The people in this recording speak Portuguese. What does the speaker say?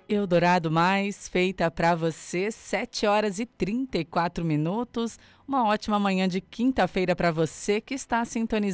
Eldorado Mais, feita para você, 7h34. Uma ótima manhã de quinta-feira para você que está sintonizado